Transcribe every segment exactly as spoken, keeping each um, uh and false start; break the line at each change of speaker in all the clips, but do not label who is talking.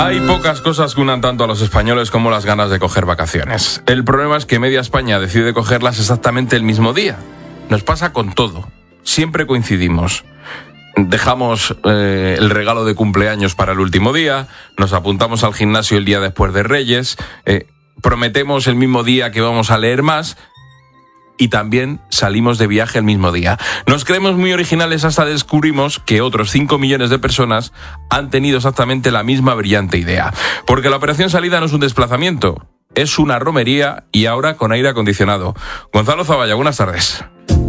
Hay pocas cosas que unan tanto a los españoles como las ganas de coger vacaciones. El problema es que media España decide cogerlas exactamente el mismo día. Nos pasa con todo. Siempre coincidimos. Dejamos eh, el regalo de cumpleaños para el último día, nos apuntamos al gimnasio el día después de Reyes, eh, prometemos el mismo día que vamos a leer más y también salimos de viaje el mismo día. Nos creemos muy originales hasta descubrimos que otros cinco millones de personas han tenido exactamente la misma brillante idea. Porque la operación salida no es un desplazamiento, es una romería y ahora con aire acondicionado. Gonzalo Zavalla, buenas tardes.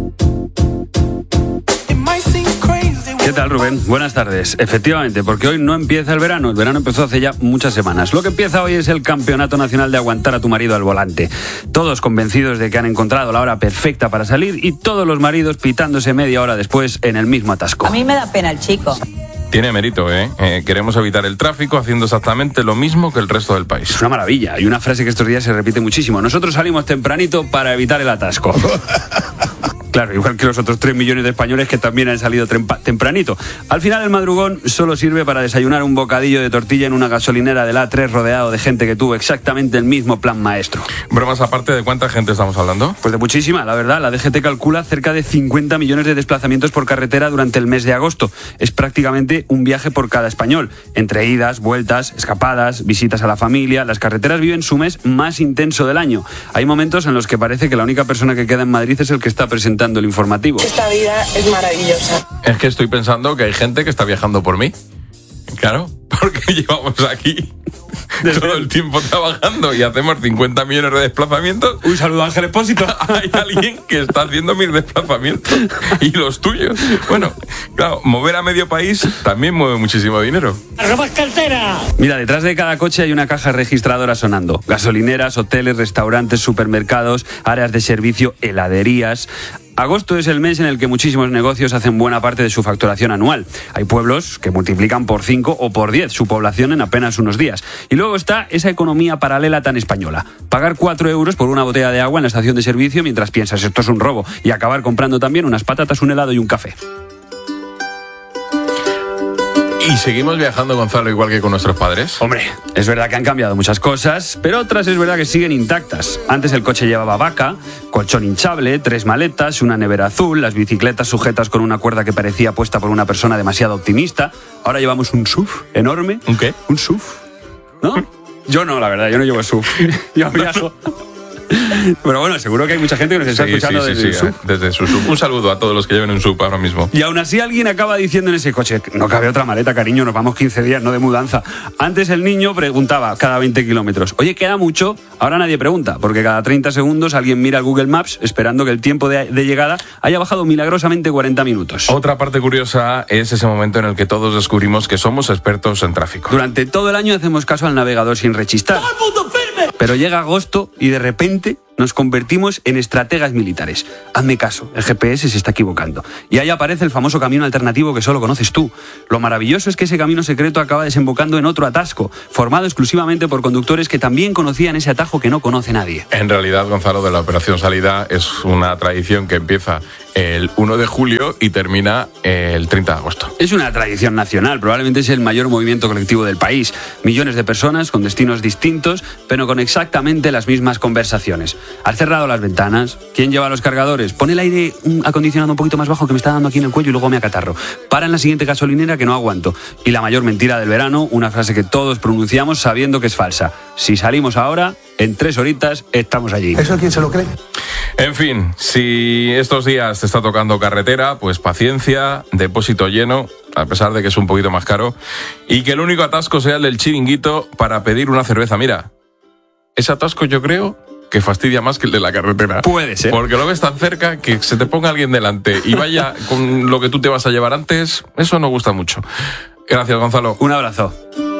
¿Qué tal, Rubén? Buenas tardes. Efectivamente, porque hoy no empieza el verano. El verano empezó hace ya muchas semanas. Lo que empieza hoy es el Campeonato Nacional de Aguantar a tu marido al volante. Todos convencidos de que han encontrado la hora perfecta para salir y todos los maridos pitándose media hora después en el mismo atasco.
A mí me da pena el chico.
Tiene mérito, ¿eh? ¿eh? Queremos evitar el tráfico haciendo exactamente lo mismo que el resto del país.
Es una maravilla. Hay una frase que estos días se repite muchísimo. Nosotros salimos tempranito para evitar el atasco. Claro, igual que los otros tres millones de españoles que también han salido tempranito. Al final el madrugón solo sirve para desayunar un bocadillo de tortilla en una gasolinera del A tres rodeado de gente que tuvo exactamente el mismo plan maestro.
Bromas aparte, ¿de cuánta gente estamos hablando?
Pues de muchísima, la verdad. La D G T calcula cerca de cincuenta millones de desplazamientos por carretera durante el mes de agosto. Es prácticamente un viaje por cada español. Entre idas, vueltas, escapadas, visitas a la familia, las carreteras viven su mes más intenso del año. Hay momentos en los que parece que la única persona que queda en Madrid es el que está presentando el informativo.
Esta vida es maravillosa.
Es que estoy pensando que hay gente que está viajando por mí. Claro, porque llevamos aquí todo el tiempo trabajando y hacemos cincuenta millones de desplazamientos.
Un saludo a Ángel Expósito.
Hay alguien que está haciendo mis desplazamientos y los tuyos. Bueno, claro, mover a medio país también mueve muchísimo dinero.
¡Robas cartera!
Mira, detrás de cada coche hay una caja registradora sonando. Gasolineras, hoteles, restaurantes, supermercados, áreas de servicio, heladerías. Agosto es el mes en el que muchísimos negocios hacen buena parte de su facturación anual. Hay pueblos que multiplican por cinco o por diez su población en apenas unos días. Y luego está esa economía paralela tan española. Pagar cuatro euros por una botella de agua en la estación de servicio mientras piensas esto es un robo y acabar comprando también unas patatas, un helado y un café.
¿Y seguimos viajando, Gonzalo, igual que con nuestros padres?
Hombre, es verdad que han cambiado muchas cosas, pero otras es verdad que siguen intactas. Antes el coche llevaba vaca, colchón hinchable, tres maletas, una nevera azul, las bicicletas sujetas con una cuerda que parecía puesta por una persona demasiado optimista. Ahora llevamos un S U V enorme.
¿Un qué?
Un S U V, ¿no? Yo no, la verdad, yo no llevo S U V. Yo viajo... Pero bueno, seguro que hay mucha gente que nos está
sí,
escuchando
sí, sí,
desde,
sí,
su
desde su sub. Un saludo a todos los que lleven un sub ahora mismo.
Y aún así alguien acaba diciendo en ese coche, no cabe otra maleta, cariño, nos vamos quince días, no de mudanza. Antes el niño preguntaba cada veinte kilómetros, oye, ¿queda mucho? Ahora nadie pregunta, porque cada treinta segundos alguien mira el Google Maps esperando que el tiempo de, de llegada haya bajado milagrosamente cuarenta minutos.
Otra parte curiosa es ese momento en el que todos descubrimos que somos expertos en tráfico.
Durante todo el año hacemos caso al navegador sin rechistar.
¡Todo el mundo firme!
Pero llega agosto y de repente nos convertimos en estrategas militares. Hazme caso, el G P S se está equivocando. Y ahí aparece el famoso camino alternativo que solo conoces tú. Lo maravilloso es que ese camino secreto acaba desembocando en otro atasco, formado exclusivamente por conductores que también conocían ese atajo que no conoce nadie.
En realidad, Gonzalo, de la Operación Salida es una tradición que empieza el uno de julio y termina el treinta de agosto.
Es una tradición nacional, probablemente es el mayor movimiento colectivo del país. Millones de personas con destinos distintos, pero con exactamente las mismas conversaciones. ¿Has cerrado las ventanas? ¿Quién lleva los cargadores? Pon el aire acondicionado un poquito más bajo que me está dando aquí en el cuello y luego me acatarro. Para en la siguiente gasolinera que no aguanto. Y la mayor mentira del verano, una frase que todos pronunciamos sabiendo que es falsa. Si salimos ahora, en tres horitas estamos allí.
¿Eso quién se lo cree?
En fin, si estos días te está tocando carretera, pues paciencia, depósito lleno, a pesar de que es un poquito más caro, y que el único atasco sea el del chiringuito para pedir una cerveza. Mira, ese atasco yo creo que fastidia más que el de la carretera.
Puede ser.
Porque lo ves tan cerca que se te ponga alguien delante y vaya con lo que tú te vas a llevar antes, eso no gusta mucho. Gracias, Gonzalo.
Un abrazo.